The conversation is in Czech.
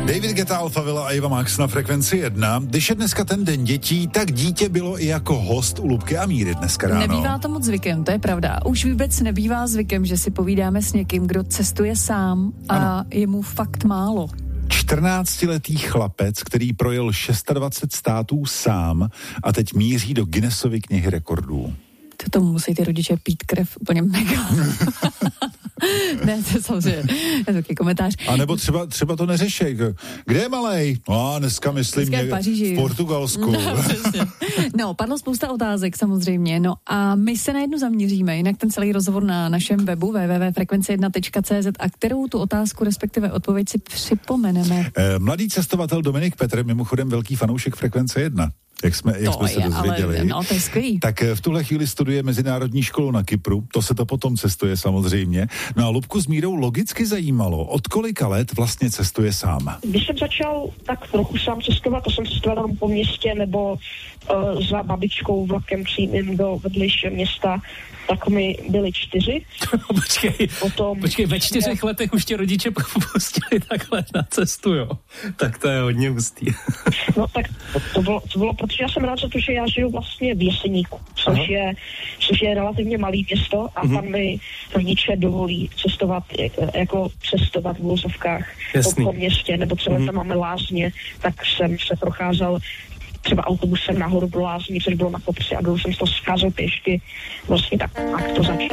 David Guetta, Alphavilla a Eva Max na Frekvenci 1. Když je dneska ten den dětí, tak dítě bylo i jako host u Lubky a Míry dneska ráno. Nebývá to moc zvykem, to je pravda. Už vůbec nebývá zvykem, že si povídáme s někým, kdo cestuje sám a je mu fakt málo. 14letý chlapec, který projel 26 států sám a teď míří do Guinnessovy knihy rekordů. To musí ty rodiče pít krev úplně mega. Ne, to je samozřejmě takový komentář. A nebo třeba to neřešej. Kde je malej? No, dneska myslím v Portugalsku. No, padlo spousta otázek samozřejmě. No a my se na jednu zaměříme, jinak ten celý rozhovor na našem webu www.frekvenci1.cz a kterou tu otázku, respektive odpověď si připomeneme. Mladý cestovatel Dominik Petr, mimochodem velký fanoušek Frekvence 1. Jak jsme se dozvěděli. Ale, to je skvělý. Tak v tuhle chvíli studuje mezinárodní školu na Kypru, to se to potom cestuje samozřejmě. No a Lubku s Mírou logicky zajímalo, od kolika let vlastně cestuje sám. Když jsem začal tak trochu sám cestovat, to jsem cestoval tam po městě nebo za babičkou vlakem přímým do vedlejšího města, tak mi byli 4. Počkej, ve 4 letech už tě rodiče pustili takhle na cestu, jo? Tak to je hodně hustý. No tak to bylo, protože já jsem rád za to, že já žiju vlastně v Jeseníku, což je relativně malý město a tam mi rodiče dovolí cestovat v vozovkách po městě, nebo třeba tam máme lázně, tak jsem se procházel třeba autobusem nahoru do lázní, což bylo na kopci a dolů jsem z toho scházel pěšky. Vlastně tak to začalo.